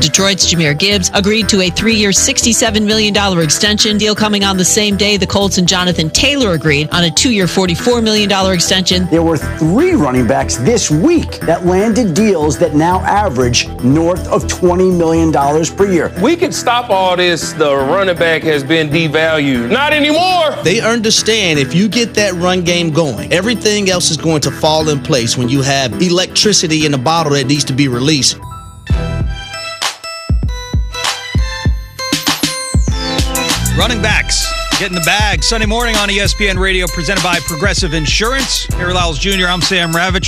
Detroit's Jahmyr Gibbs agreed to a 3-year, $67 million extension deal coming on the same day the Colts and Jonathan Taylor agreed on a 2-year, $44 million extension. There were 3 running backs this week that landed deals that now average north of $20 million per year. We could stop all this. The running back has been devalued. Not anymore. They understand if you get that run game going, everything else is going to fall in place when you have electricity in a bottle that needs to be released. Running backs, getting the bag. Sunday morning on ESPN Radio, presented by Progressive Insurance. Harry Lyles Jr., I'm Sam Ravitch.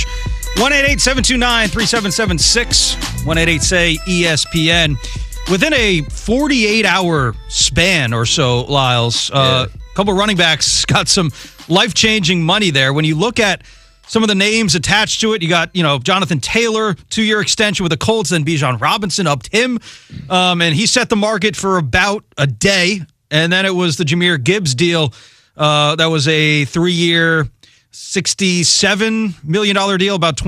1-888-729-3776. 1-888-SAY-ESPN. Within a 48-hour span or so, Lyles, a couple running backs got some life-changing money there. When you look at some of the names attached to it, you got, Jonathan Taylor, 2-year extension with the Colts, then Bijan Robinson upped him, and he set the market for about a day. And then it was the Jahmyr Gibbs deal. That was a 3-year, $67 million deal, about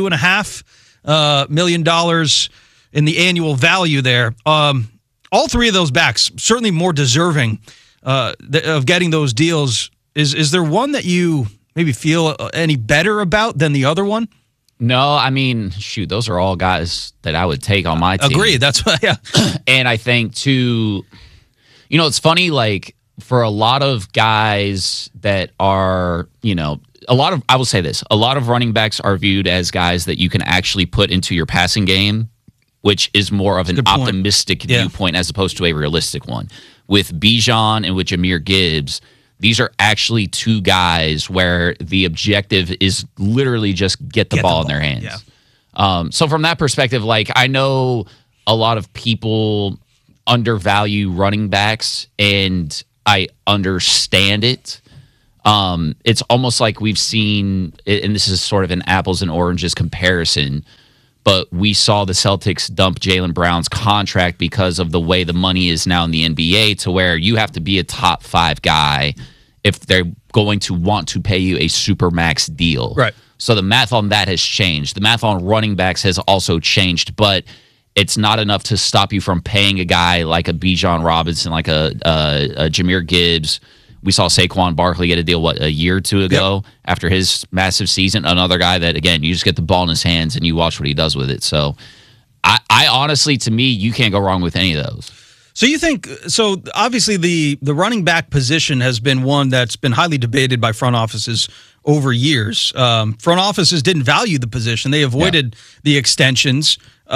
$22.5 million in the annual value there. All 3 of those backs, certainly more deserving of getting those deals. Is there one that you maybe feel any better about than the other one? No, I mean, shoot, those are all guys that I would take on my team. Agreed. That's what, yeah. And I think, too, it's funny, like, for a lot of guys that are, I will say this, a lot of running backs are viewed as guys that you can actually put into your passing game, which is more of an optimistic viewpoint as opposed to a realistic one. With Bijan and with Jahmyr Gibbs, these are actually 2 guys where the objective is literally just get the ball in their hands. Yeah. So from that perspective, like, I know a lot of people undervalue running backs, and I understand it. It's almost like we've seen, and this is sort of an apples and oranges comparison, but we saw the Celtics dump Jaylen Brown's contract because of the way the money is now in the NBA, to where you have to be a top 5 guy if they're going to want to pay you a supermax deal. Right. So the math on that has changed. The math on running backs has also changed, but it's not enough to stop you from paying a guy like a Bijan Robinson, like a Jahmyr Gibbs. We saw Saquon Barkley get a deal, a year or 2 ago after his massive season. Another guy that, again, you just get the ball in his hands and you watch what he does with it. So I honestly, to me, you can't go wrong with any of those. So you think, obviously the running back position has been one that's been highly debated by front offices over years. Front offices didn't value the position. They avoided the extensions,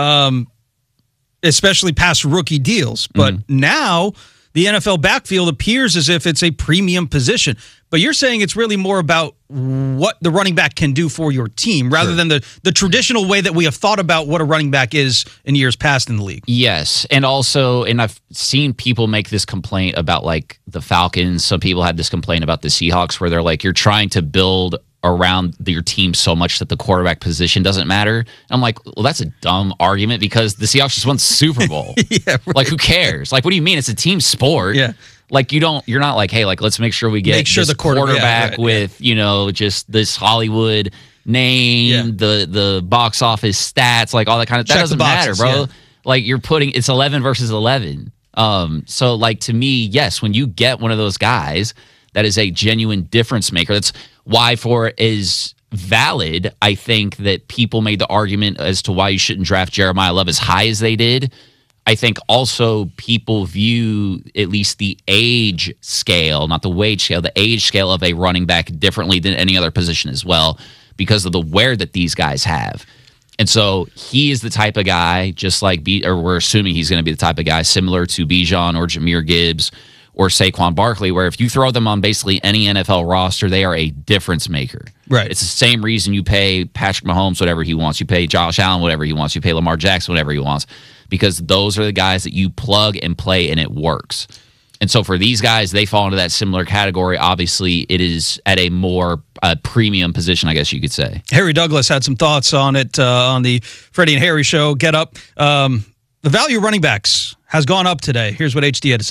especially past rookie deals. But now the NFL backfield appears as if it's a premium position. But you're saying it's really more about what the running back can do for your team rather than the traditional way that we have thought about what a running back is in years past in the league. Yes, and also, and I've seen people make this complaint about, like, the Falcons. Some people had this complaint about the Seahawks where they're like, you're trying to build around your team so much that the quarterback position doesn't matter. I'm like, well, that's a dumb argument because the Seahawks just won the Super Bowl. Yeah, right. Like, who cares? Like, what do you mean? It's a team sport. Yeah. Like, you're not like, hey, like, let's make sure we get this the quarterback with, just this Hollywood name, the box office stats, like all that kind of, that doesn't matter, bro. Yeah. Like, it's 11 versus 11. So, like, to me, yes, when you get one of those guys that is a genuine difference maker, that's why, for as valid, I think that people made the argument as to why you shouldn't draft Jeremiah Love as high as they did. I think also people view at least the age scale, not the wage scale, the age scale of a running back differently than any other position as well because of the wear that these guys have. And so he is the type of guy, just like, or we're assuming he's going to be the type of guy similar to Bijan or Jahmyr Gibbs or Saquon Barkley, where if you throw them on basically any NFL roster, they are a difference maker. Right. It's the same reason you pay Patrick Mahomes whatever he wants. You pay Josh Allen whatever he wants. You pay Lamar Jackson whatever he wants. Because those are the guys that you plug and play and it works. And so for these guys, they fall into that similar category. Obviously, it is at a more premium position, I guess you could say. Harry Douglas had some thoughts on it on the Freddie and Harry show. Get Up. The value of running backs has gone up today. Here's what HD had to say.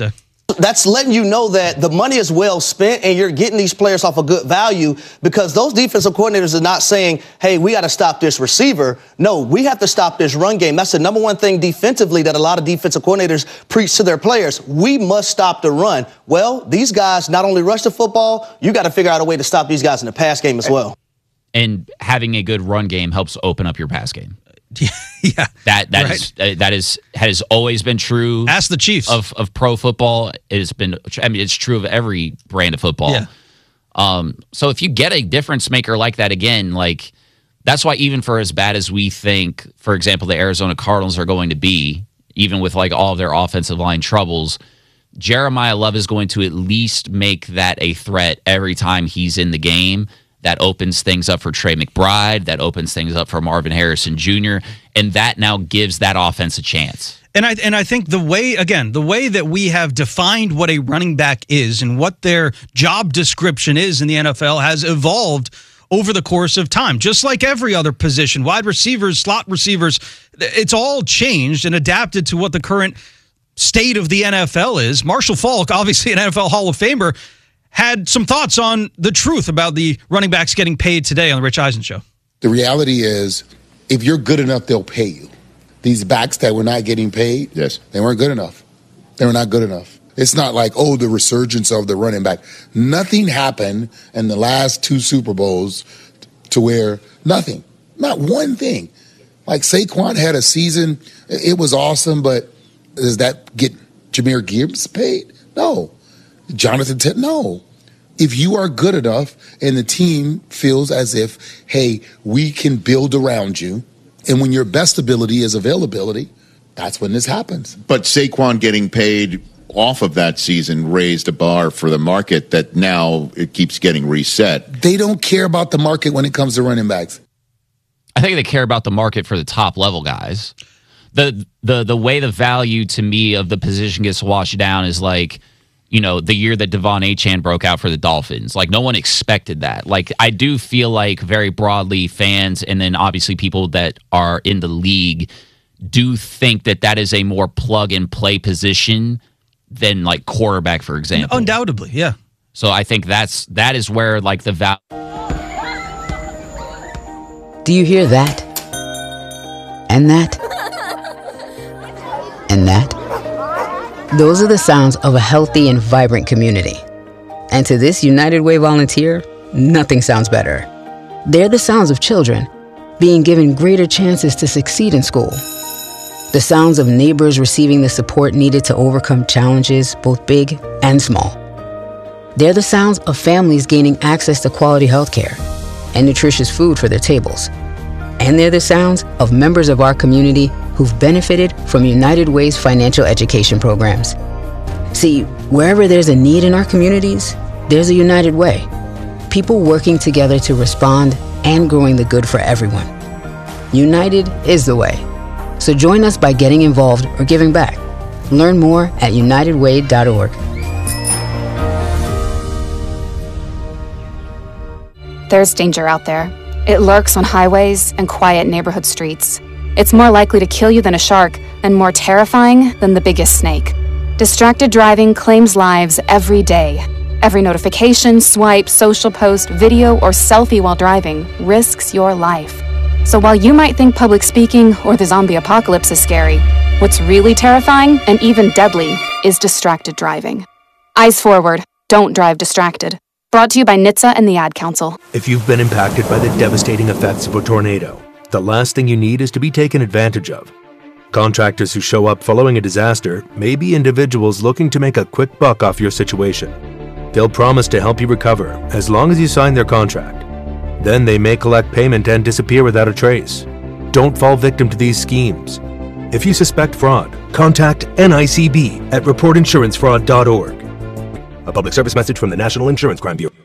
That's letting you know that the money is well spent and you're getting these players off a good value, because those defensive coordinators are not saying, hey, we got to stop this receiver. No, we have to stop this run game. That's the number one thing defensively that a lot of defensive coordinators preach to their players. We must stop the run. Well, these guys not only rush the football, you got to figure out a way to stop these guys in the pass game as well. And having a good run game helps open up your pass game. Yeah, that has always been true. Ask the Chiefs of pro football. It has been. I mean, it's true of every brand of football. Yeah. So if you get a difference maker like that again, like that's why even for as bad as we think, for example, the Arizona Cardinals are going to be, even with like all of their offensive line troubles, Jeremiah Love is going to at least make that a threat every time he's in the game. That opens things up for Trey McBride. That opens things up for Marvin Harrison Jr. And that now gives that offense a chance. And I think the way that we have defined what a running back is and what their job description is in the NFL has evolved over the course of time. Just like every other position, wide receivers, slot receivers, it's all changed and adapted to what the current state of the NFL is. Marshall Faulk, obviously an NFL Hall of Famer, had some thoughts on the truth about the running backs getting paid today on the Rich Eisen Show. The reality is, if you're good enough, they'll pay you. These backs that were not getting paid, yes, they weren't good enough. They were not good enough. It's not like, oh, the resurgence of the running back. Nothing happened in the last 2 Super Bowls to where nothing, not one thing. Like Saquon had a season, it was awesome, but does that get Jahmyr Gibbs paid? No. Jonathan, no. If you are good enough and the team feels as if, hey, we can build around you, and when your best ability is availability, that's when this happens. But Saquon getting paid off of that season raised a bar for the market that now it keeps getting reset. They don't care about the market when it comes to running backs. I think they care about the market for the top level guys. The way the value to me of the position gets washed down is like, you know, the year that Devon Achane broke out for the Dolphins. Like, no one expected that. Like, I do feel like very broadly fans and then obviously people that are in the league do think that that is a more plug-and-play position than, like, quarterback, for example. Undoubtedly, yeah. So I think that is where, like, the value... Do you hear that? And that? And that? Those are the sounds of a healthy and vibrant community. And to this United Way volunteer, nothing sounds better. They're the sounds of children being given greater chances to succeed in school. The sounds of neighbors receiving the support needed to overcome challenges, both big and small. They're the sounds of families gaining access to quality healthcare and nutritious food for their tables. And they're the sounds of members of our community who've benefited from United Way's financial education programs. See, wherever there's a need in our communities, there's a United Way. People working together to respond and growing the good for everyone. United is the way. So join us by getting involved or giving back. Learn more at unitedway.org. There's danger out there. It lurks on highways and quiet neighborhood streets. It's more likely to kill you than a shark and more terrifying than the biggest snake. Distracted driving claims lives every day. Every notification, swipe, social post, video, or selfie while driving risks your life. So while you might think public speaking or the zombie apocalypse is scary, what's really terrifying and even deadly is distracted driving. Eyes forward. Don't drive distracted. Brought to you by NHTSA and the Ad Council. If you've been impacted by the devastating effects of a tornado, the last thing you need is to be taken advantage of. Contractors who show up following a disaster may be individuals looking to make a quick buck off your situation. They'll promise to help you recover as long as you sign their contract. Then they may collect payment and disappear without a trace. Don't fall victim to these schemes. If you suspect fraud, contact NICB at reportinsurancefraud.org. A public service message from the National Insurance Crime Bureau.